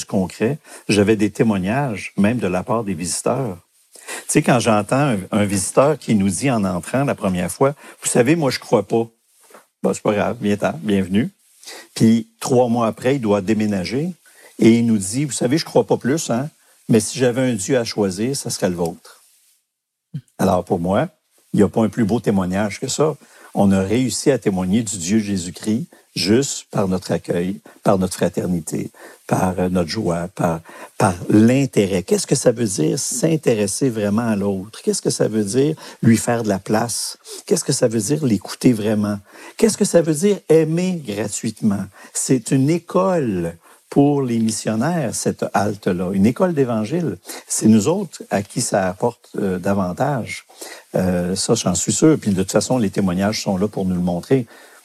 concret. J'avais des témoignages, même de la part des visiteurs. Tu sais, quand j'entends un visiteur qui nous dit en entrant la première fois, « Vous savez, moi, je crois pas. » Bon, c'est pas grave, bienvenue. Puis 3 mois après, il doit déménager et il nous dit, « Vous savez, je crois pas plus, hein, mais si j'avais un Dieu à choisir, ça serait le vôtre. » Alors, pour moi, il n'y a pas un plus beau témoignage que ça. On a réussi à témoigner du Dieu Jésus-Christ juste par notre accueil, par notre fraternité, par notre joie, par l'intérêt. Qu'est-ce que ça veut dire s'intéresser vraiment à l'autre? Qu'est-ce que ça veut dire lui faire de la place? Qu'est-ce que ça veut dire l'écouter vraiment? Qu'est-ce que ça veut dire aimer gratuitement? C'est une école pour les missionnaires, cette halte-là, une école d'évangile. C'est nous autres à qui ça apporte davantage. Ça, j'en suis sûr. Puis de toute façon, les témoignages sont là pour nous le montrer.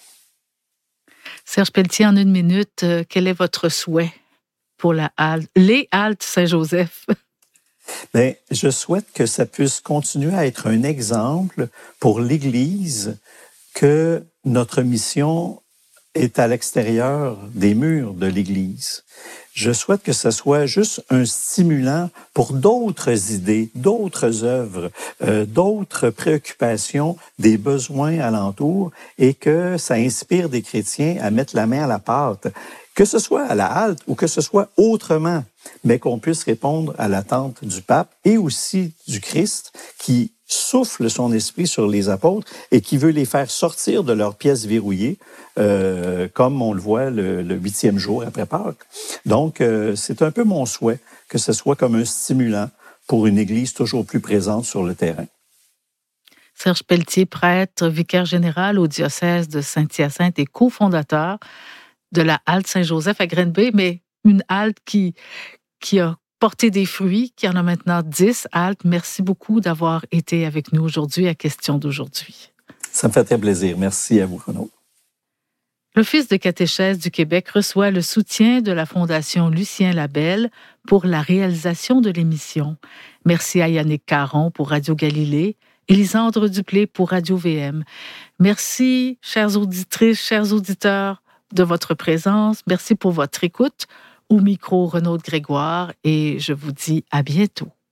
Serge Pelletier, en 1 minute, quel est votre souhait pour les haltes Saint-Joseph? Bien, je souhaite que ça puisse continuer à être un exemple pour l'Église que notre mission est à l'extérieur des murs de l'Église. Je souhaite que ce soit juste un stimulant pour d'autres idées, d'autres œuvres, d'autres préoccupations, des besoins alentours et que ça inspire des chrétiens à mettre la main à la pâte, que ce soit à la halte ou que ce soit autrement, mais qu'on puisse répondre à l'attente du pape et aussi du Christ qui souffle son esprit sur les apôtres et qui veut les faire sortir de leurs pièces verrouillées, comme on le voit le 8e jour après Pâques. Donc, c'est un peu mon souhait que ce soit comme un stimulant pour une Église toujours plus présente sur le terrain. Serge Pelletier, prêtre, vicaire général au diocèse de Saint-Hyacinthe et cofondateur de la halte Saint-Joseph à Green-Bay, mais une halte qui a porté des fruits, qui en a maintenant 10 haltes. Merci beaucoup d'avoir été avec nous aujourd'hui à Question d'aujourd'hui. Ça me fait très plaisir. Merci à vous, Renaud. L'Office de catéchèse du Québec reçoit le soutien de la Fondation Lucien Labelle pour la réalisation de l'émission. Merci à Yannick Caron pour Radio Galilée, Élisandre Duplé pour Radio VM. Merci, chères auditrices, chers auditeurs, de votre présence. Merci pour votre écoute. Au micro, Renaud Grégoire, et je vous dis à bientôt.